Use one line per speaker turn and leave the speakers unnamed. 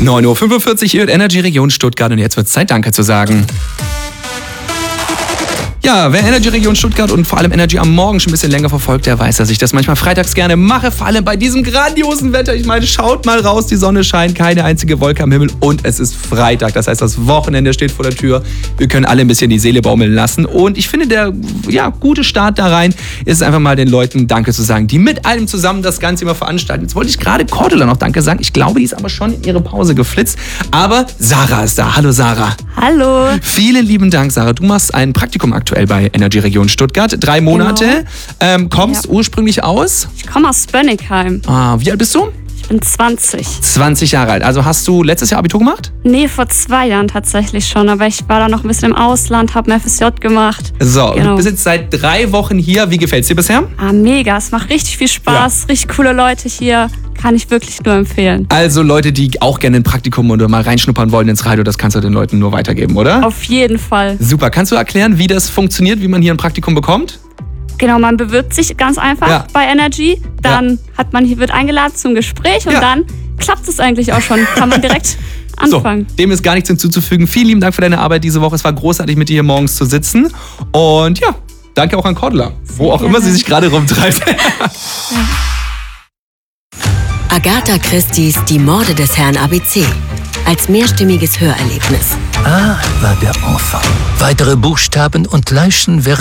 9:45 Uhr, ihr hört Energy Region Stuttgart und jetzt wird es Zeit, Danke zu sagen. Ja, wer Energy Region Stuttgart und vor allem Energy am Morgen schon ein bisschen länger verfolgt, der weiß, dass ich das manchmal freitags gerne mache, vor allem bei diesem grandiosen Wetter. Ich meine, schaut mal raus, die Sonne scheint, keine einzige Wolke am Himmel und es ist Freitag. Das heißt, das Wochenende steht vor der Tür. Wir können alle ein bisschen die Seele baumeln lassen und ich finde, der gute Start da rein ist es einfach mal den Leuten Danke zu sagen, die mit allem zusammen das Ganze immer veranstalten. Jetzt wollte ich gerade Cordula noch Danke sagen. Ich glaube, die ist aber schon in ihre Pause geflitzt. Aber Sarah ist da. Hallo Sarah.
Hallo.
Vielen lieben Dank, Sarah. Du machst ein Praktikum aktuell bei Energy Region Stuttgart. 3 Monate. Genau. Kommst ursprünglich aus?
Ich komme aus Bönnigheim.
Wie alt bist du?
Ich bin 20.
20 Jahre alt. Also hast du letztes Jahr Abitur gemacht?
Nee, vor 2 Jahren tatsächlich schon. Aber ich war da noch ein bisschen im Ausland, habe ein FSJ gemacht.
So,
genau.
Du bist jetzt seit 3 Wochen hier. Wie gefällt's dir bisher?
Mega. Es macht richtig viel Spaß. Richtig coole Leute hier. Kann ich wirklich nur empfehlen.
Also Leute, die auch gerne ein Praktikum oder mal reinschnuppern wollen ins Radio, das kannst du den Leuten nur weitergeben, oder?
Auf jeden Fall.
Super. Kannst du erklären, wie das funktioniert, wie man hier ein Praktikum bekommt?
Genau, man bewirbt sich ganz einfach bei Energy. Dann wird eingeladen zum Gespräch und dann klappt es eigentlich auch schon. Kann man direkt anfangen.
So, dem ist gar nichts hinzuzufügen. Vielen lieben Dank für deine Arbeit diese Woche. Es war großartig, mit dir hier morgens zu sitzen. Und danke auch an Cordula, wo auch immer sie sich gerade rumtreibt.
Agatha Christie's Die Morde des Herrn ABC. Als mehrstimmiges Hörerlebnis.
A war der Enfant. Weitere Buchstaben und Leichen werden